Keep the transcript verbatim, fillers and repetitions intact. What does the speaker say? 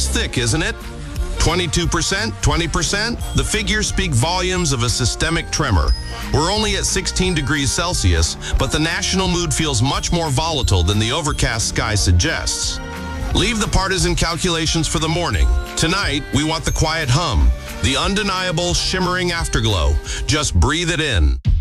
Feels thick, isn't it? twenty-two percent, twenty percent? The figures speak volumes of a systemic tremor. We're only at sixteen degrees Celsius, but the national mood feels much more volatile than the overcast sky suggests. Leave the partisan calculations for the morning. Tonight, we want the quiet hum, the undeniable shimmering afterglow. Just breathe it in.